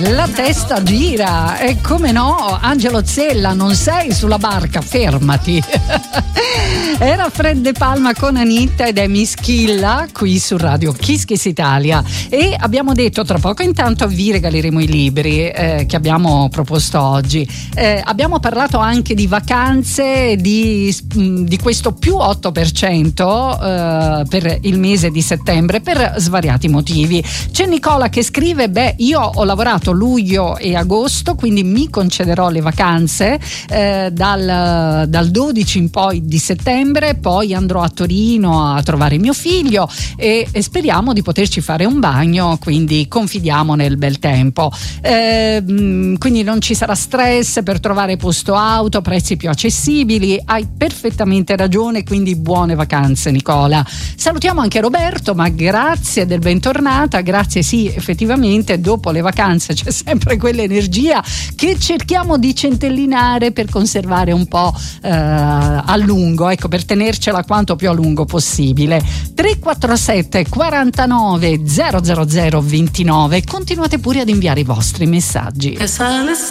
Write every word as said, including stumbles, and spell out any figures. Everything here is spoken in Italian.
la testa gira, e come no, Angelo Zella, non sei sulla barca, fermati. Era Fred De Palma con Anitta ed è Mischilla qui su Radio Kiss Kiss Italia, e abbiamo detto tra poco intanto vi regaleremo i libri eh, che abbiamo proposto oggi. Eh, abbiamo parlato anche di vacanze, di, di questo più otto per cento eh, per il mese di settembre per svariati motivi. C'è Nicola che scrive: beh, io ho lavorato luglio e agosto, quindi mi concederò le vacanze eh, dal, dal dodici in poi di settembre, poi andrò a Torino a trovare mio figlio e, e speriamo di poterci fare un bagno, quindi confidiamo nel bel tempo. Eh, quindi non ci sarà stress per trovare posto auto, prezzi più accessibili. Hai perfettamente ragione, quindi buone vacanze Nicola. Salutiamo anche Roberto, ma grazie del bentornata, grazie. Sì, effettivamente dopo le vacanze c'è sempre quell'energia che cerchiamo di centellinare per conservare un po' eh, a lungo, ecco, per tenercela quanto più a lungo possibile. Tre quattro sette quarantanove zero zero zero ventinove. Continuate pure ad inviare i vostri messaggi.